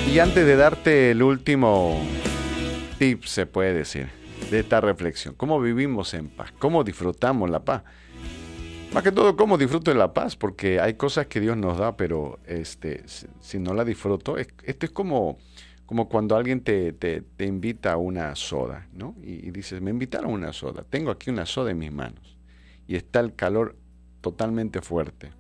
Y antes de darte el último tip, se puede decir, de esta reflexión, ¿cómo vivimos en paz? ¿Cómo disfrutamos la paz? Más que todo, ¿cómo disfruto de la paz? Porque hay cosas que Dios nos da, pero si no la disfruto, esto es como cuando alguien te invita a una soda, ¿no? Y dices, me invitaron a una soda, tengo aquí una soda en mis manos y está el calor totalmente fuerte.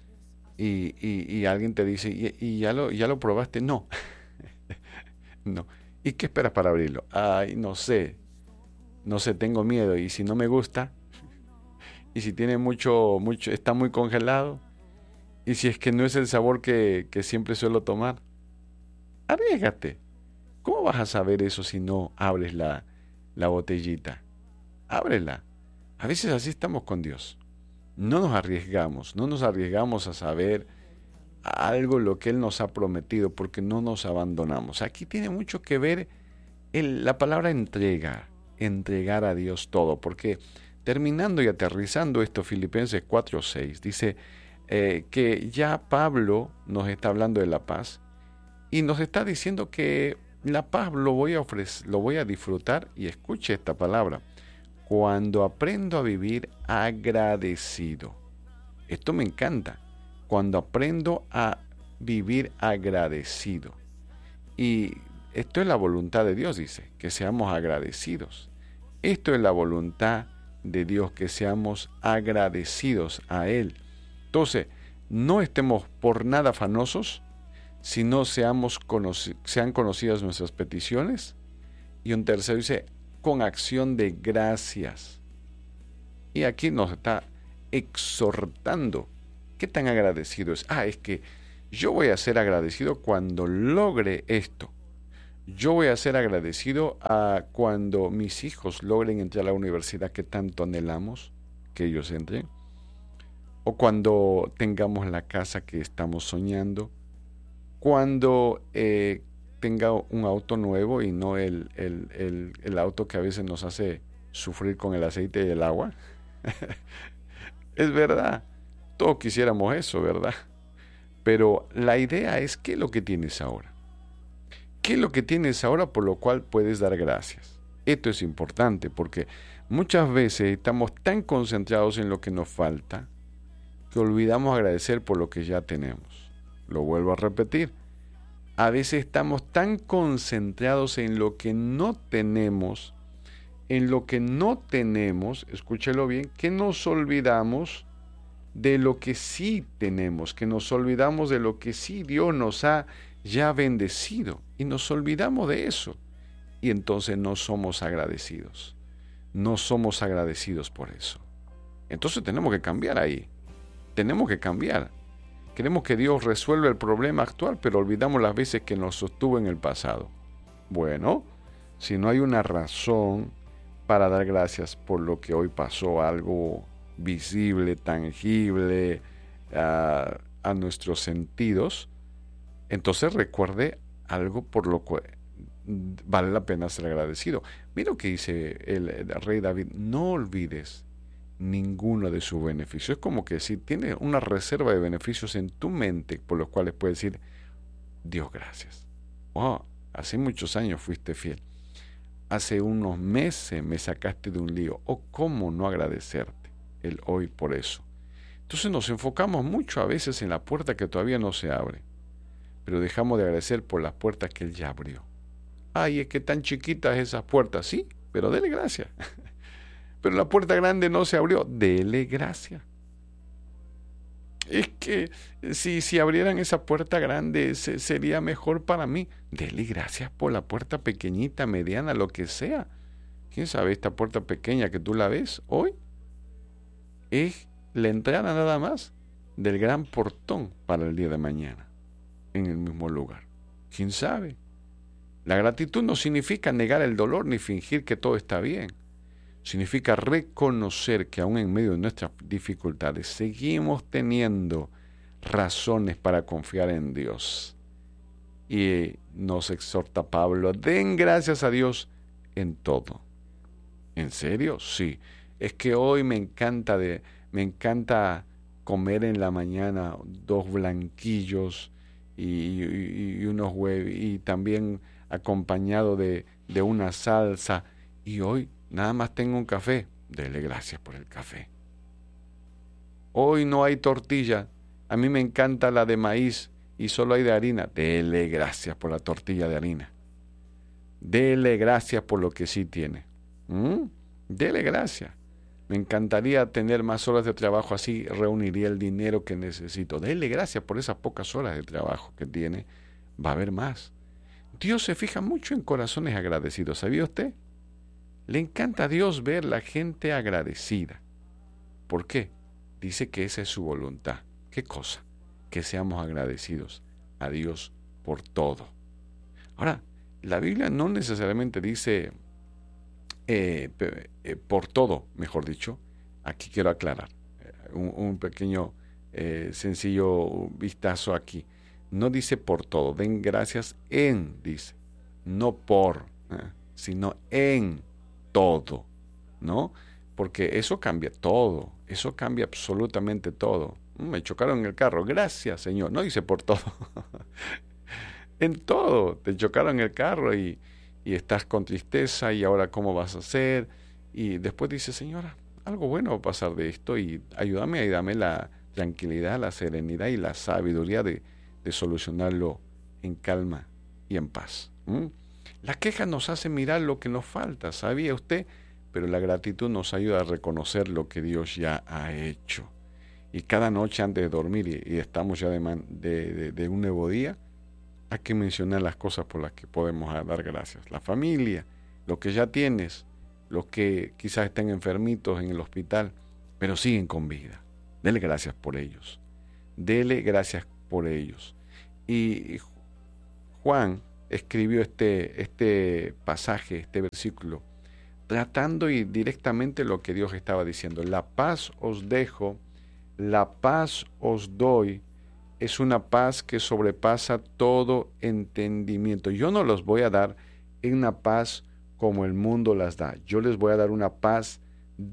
Y alguien te dice, ¿y ya lo probaste? No, no. ¿Y qué esperas para abrirlo? Ay, no sé, tengo miedo. ¿Y si no me gusta? ¿Y si tiene mucho, está muy congelado? ¿Y si es que no es el sabor que siempre suelo tomar? Arriésgate. ¿Cómo vas a saber eso si no abres la botellita? Ábrela. A veces así estamos con Dios. No nos arriesgamos a saber algo lo que Él nos ha prometido porque no nos abandonamos. Aquí tiene mucho que ver la palabra entregar a Dios todo, porque terminando y aterrizando esto, Filipenses 4:6 dice que ya Pablo nos está hablando de la paz y nos está diciendo que la paz lo voy a ofrecer, lo voy a disfrutar, y escuche esta palabra, cuando aprendo a vivir agradecido. Esto me encanta, cuando aprendo a vivir agradecido. Y esto es la voluntad de Dios, dice, que seamos agradecidos. Esto es la voluntad de Dios, que seamos agradecidos a Él. Entonces, no estemos por nada afanosos, sino sean conocidas nuestras peticiones. Y un tercero dice, con acción de gracias. Y aquí nos está exhortando. ¿Qué tan agradecido es? Es que yo voy a ser agradecido cuando logre esto. Yo voy a ser agradecido cuando mis hijos logren entrar a la universidad que tanto anhelamos que ellos entren. O cuando tengamos la casa que estamos soñando. Cuando tenga un auto nuevo y no el auto que a veces nos hace sufrir con el aceite y el agua. Es verdad, todos quisiéramos eso, ¿verdad? Pero la idea es, ¿qué es lo que tienes ahora? ¿Qué es lo que tienes ahora por lo cual puedes dar gracias? Esto es importante porque muchas veces estamos tan concentrados en lo que nos falta que olvidamos agradecer por lo que ya tenemos. Lo vuelvo a repetir. A veces estamos tan concentrados en lo que no tenemos, escúchelo bien, que nos olvidamos de lo que sí tenemos, que nos olvidamos de lo que sí Dios nos ha ya bendecido, y nos olvidamos de eso, y entonces no somos agradecidos por eso. Entonces tenemos que cambiar ahí, tenemos que cambiar. Queremos que Dios resuelva el problema actual, pero olvidamos las veces que nos sostuvo en el pasado. Bueno, si no hay una razón para dar gracias por lo que hoy pasó, algo visible, tangible a nuestros sentidos, entonces recuerde algo por lo cual vale la pena ser agradecido. Mira lo que dice el rey David: no olvides ninguno de sus beneficios. Es como que si tienes una reserva de beneficios en tu mente por los cuales puedes decir, Dios, gracias. Hace muchos años fuiste fiel. Hace unos meses me sacaste de un lío. ¿Cómo no agradecerte el hoy por eso? Entonces nos enfocamos mucho a veces en la puerta que todavía no se abre, pero dejamos de agradecer por las puertas que Él ya abrió. Es que tan chiquitas esas puertas. Sí, pero dele gracias. Pero la puerta grande no se abrió. Dele gracias. Es que si abrieran esa puerta grande sería mejor para mí. Dele gracias por la puerta pequeñita, mediana, lo que sea. ¿Quién sabe? Esta puerta pequeña que tú la ves hoy es la entrada nada más del gran portón para el día de mañana, en el mismo lugar. ¿Quién sabe? La gratitud no significa negar el dolor ni fingir que todo está bien. Significa reconocer que aún en medio de nuestras dificultades seguimos teniendo razones para confiar en Dios. Y nos exhorta Pablo: den gracias a Dios en todo. ¿En serio? Sí. Es que hoy me encanta comer en la mañana 2 blanquillos y unos huevos, y también acompañado de una salsa, y hoy nada más tengo un café. Dele gracias por el café. Hoy no hay tortilla, a mí me encanta la de maíz y solo hay de harina. Dele gracias por la tortilla de harina. Dele gracias por lo que sí tiene. Dele gracias. Me encantaría tener más horas de trabajo, así reuniría el dinero que necesito. Dele gracias por esas pocas horas de trabajo que tiene. Va a haber más. Dios se fija mucho en corazones agradecidos. ¿Sabía usted? Le encanta a Dios ver la gente agradecida. ¿Por qué? Dice que esa es su voluntad. ¿Qué cosa? Que seamos agradecidos a Dios por todo. Ahora, la Biblia no necesariamente dice por todo, mejor dicho. Aquí quiero aclarar un pequeño sencillo vistazo aquí. No dice por todo, den gracias en, dice, no por, sino en todo, ¿no? Porque eso cambia todo, eso cambia absolutamente todo. Me chocaron en el carro, gracias Señor, no dice por todo. En todo, te chocaron en el carro y estás con tristeza y ahora cómo vas a hacer, y después dice, Señora, algo bueno va a pasar de esto y ayúdame y dame la tranquilidad, la serenidad y la sabiduría de solucionarlo en calma y en paz. La queja nos hace mirar lo que nos falta, ¿sabía usted? Pero la gratitud nos ayuda a reconocer lo que Dios ya ha hecho. Y cada noche antes de dormir, y estamos ya de un nuevo día, hay que mencionar las cosas por las que podemos dar gracias. La familia, lo que ya tienes, los que quizás estén enfermitos en el hospital, pero siguen con vida. Dele gracias por ellos. Dele gracias por ellos. Y Juan escribió este pasaje, este versículo, tratando y directamente lo que Dios estaba diciendo. La paz os dejo, la paz os doy. Es una paz que sobrepasa todo entendimiento. Yo no los voy a dar en una paz como el mundo las da. Yo les voy a dar una paz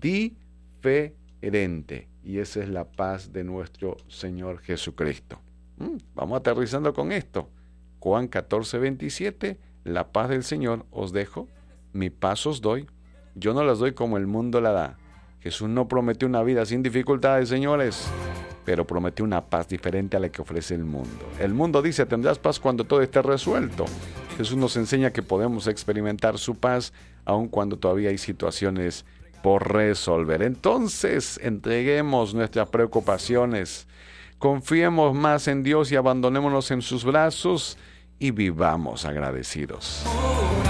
diferente. Y esa es la paz de nuestro Señor Jesucristo. Vamos aterrizando con esto. Juan 14:27, la paz del Señor os dejo, mi paz os doy. Yo no las doy como el mundo la da. Jesús no prometió una vida sin dificultades, señores, pero prometió una paz diferente a la que ofrece el mundo. El mundo dice, tendrás paz cuando todo esté resuelto. Jesús nos enseña que podemos experimentar su paz aun cuando todavía hay situaciones por resolver. Entonces, entreguemos nuestras preocupaciones, confiemos más en Dios y abandonémonos en sus brazos y vivamos agradecidos.